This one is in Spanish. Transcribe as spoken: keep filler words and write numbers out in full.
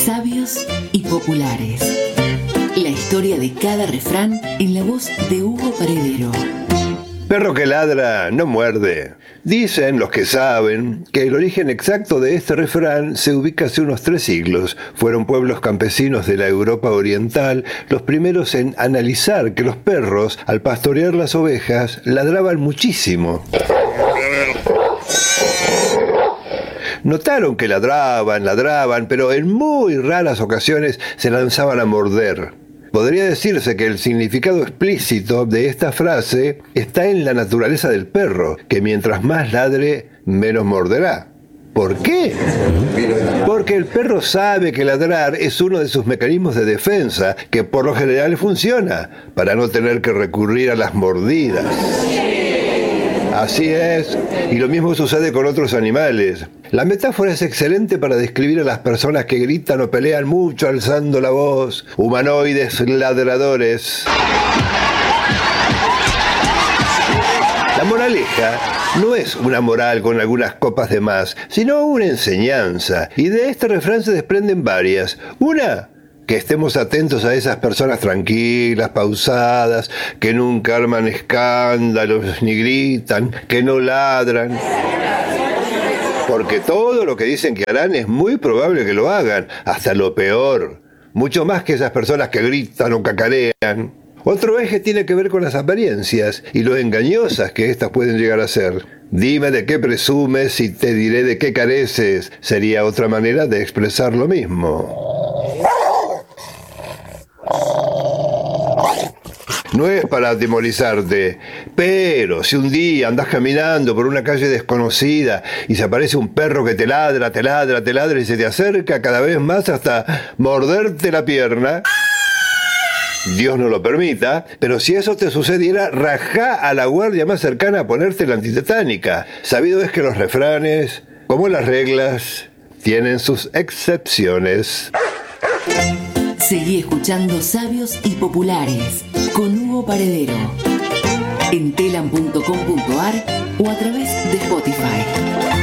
Sabios y populares. La historia de cada refrán en la voz de Hugo Paredero. Perro que ladra no muerde. Dicen los que saben que el origen exacto de este refrán se ubica hace unos tres siglos. Fueron pueblos campesinos de la Europa oriental los primeros en analizar que los perros, al pastorear las ovejas, ladraban muchísimo. Notaron que ladraban, ladraban, pero en muy raras ocasiones se lanzaban a morder. Podría decirse que el significado explícito de esta frase está en la naturaleza del perro, que mientras más ladre, menos morderá. ¿Por qué? Porque el perro sabe que ladrar es uno de sus mecanismos de defensa, que por lo general funciona, para no tener que recurrir a las mordidas. Así es, y lo mismo sucede con otros animales. La metáfora es excelente para describir a las personas que gritan o pelean mucho alzando la voz, humanoides ladradores. La moraleja no es una moral con algunas copas de más, sino una enseñanza, y de este refrán se desprenden varias. Una, que estemos atentos a esas personas tranquilas, pausadas, que nunca arman escándalos ni gritan, que no ladran. Porque todo lo que dicen que harán es muy probable que lo hagan, hasta lo peor. Mucho más que esas personas que gritan o cacarean. Otro eje tiene que ver con las apariencias y lo engañosas que éstas pueden llegar a ser. Dime de qué presumes y te diré de qué careces. Sería otra manera de expresar lo mismo. No es para atemorizarte, pero si un día andás caminando por una calle desconocida y se aparece un perro que te ladra, te ladra, te ladra y se te acerca cada vez más hasta morderte la pierna, Dios no lo permita, pero si eso te sucediera, rajá a la guardia más cercana a ponerte la antitetánica. Sabido es que los refranes, como las reglas, tienen sus excepciones. Seguí escuchando Sabios y Populares con Hugo Paredero en telam punto com punto ar o a través de Spotify.